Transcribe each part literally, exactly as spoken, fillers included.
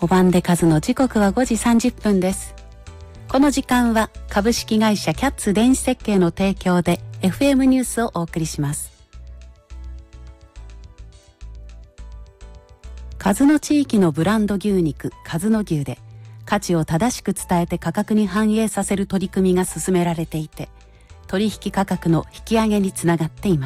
お晩で数の時刻はごじさんじゅっぷんです。この時間は株式会社キャッツ電子設計の提供で エフエム ニュースをお送りします。数の地域のブランド牛肉数の牛で価値を正しく伝えて価格に反映させる取り組みが進められていて、取引価格の引き上げにつながっています。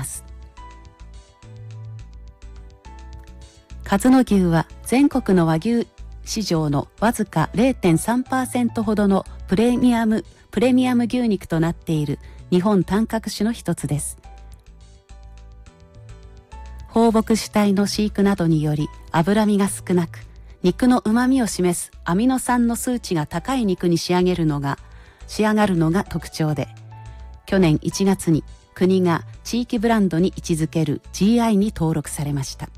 数の牛は全国の和牛市場のわずか れいてんさんパーセント ほどのプレミアムプレミアム牛肉となっている日本単角種の一つです。放牧主体の飼育などにより脂身が少なく、肉の旨味を示すアミノ酸の数値が高い肉に仕上げるのが仕上がるのが特徴で、去年いちがつに国が地域ブランドに位置づける ジーアイ に登録されました。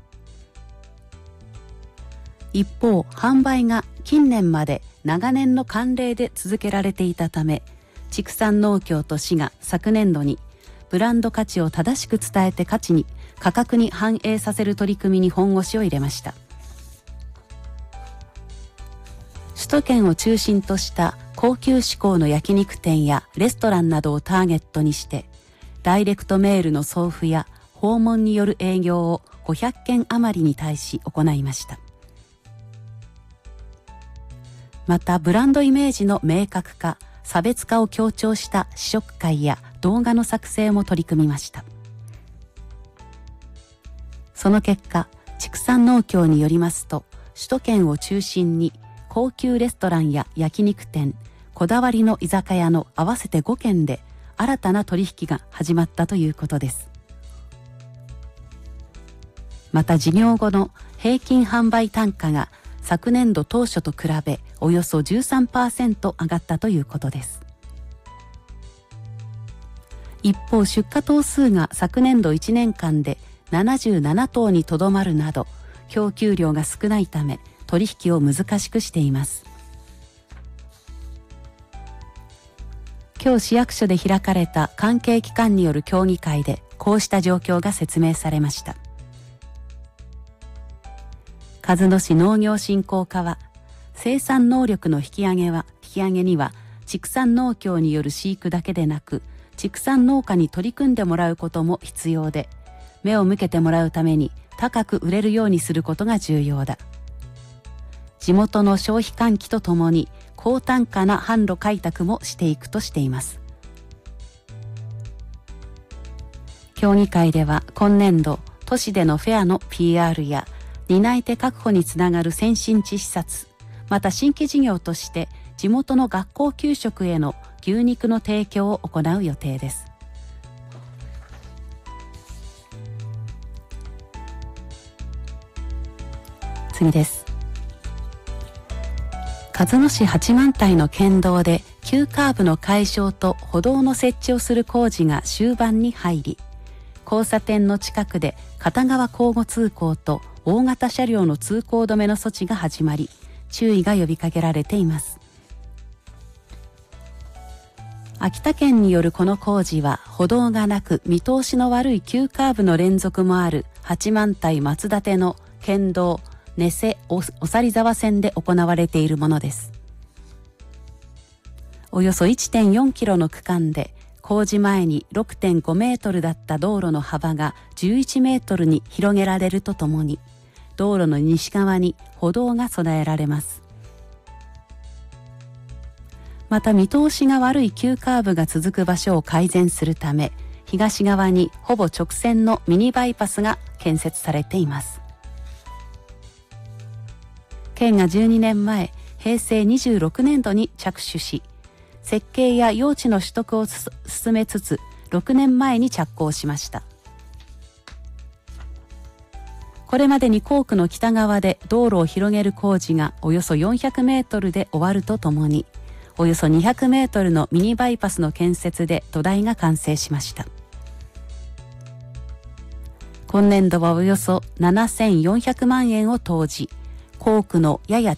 一方、販売が近年まで長年の慣例で続けられていたため、畜産農協と市が昨年度にブランド価値を正しく伝えて価値に価格に反映させる取り組みに本腰を入れました。首都圏を中心とした高級志向の焼肉店やレストランなどをターゲットにして、ダイレクトメールの送付や訪問による営業をごひゃっけん余りに対し行いました。またブランドイメージの明確化、差別化を強調した試食会や動画の作成も取り組みました。その結果、畜産農協によりますと、首都圏を中心に高級レストランや焼肉店、こだわりの居酒屋の合わせてごけんで新たな取引が始まったということです。また事業後の平均販売単価が昨年度当初と比べおよそ じゅうさんパーセント 上がったということです。一方、出荷頭数が昨年度いちねんかんでななじゅうななとうにとどまるなど、供給量が少ないため取引を難しくしています。今日市役所で開かれた関係機関による協議会でこうした状況が説明されました。鹿角市農業振興課は、生産能力の引き上げは引き上げには畜産農協による飼育だけでなく、畜産農家に取り組んでもらうことも必要で、目を向けてもらうために高く売れるようにすることが重要だ。地元の消費喚起とともに高単価な販路開拓もしていくとしています。協議会では今年度、都市でのフェアの ピーアール や担い手確保につながる先進地視察、また新規事業として地元の学校給食への牛肉の提供を行う予定です。次です。鹿角市八幡平の県道で急カーブの解消と歩道の設置をする工事が終盤に入り、交差点の近くで片側交互通行と大型車両の通行止めの措置が始まり、注意が呼びかけられています。秋田県によるこの工事は、歩道がなく見通しの悪い急カーブの連続もある八幡平松立の県道根瀬お猿沢線で行われているものです。およそ いってんよんキロの区間で、工事前に ろくてんごメートルだった道路の幅がじゅういちメートルに広げられるとともに、道路の西側に歩道が備えられます。また見通しが悪い急カーブが続く場所を改善するため、東側にほぼ直線のミニバイパスが建設されています。県がじゅうにねんまえ、へいせいにじゅうろくねんどに着手し、設計や用地の取得を進めつつ、ろくねんまえに着工しました。これまでに校区の北側で道路を広げる工事がおよそよんひゃくメートルで終わるとともに、およそにひゃくメートルのミニバイパスの建設で土台が完成しました。今年度はおよそななせんよんひゃくまんえんを投じ、校区のやや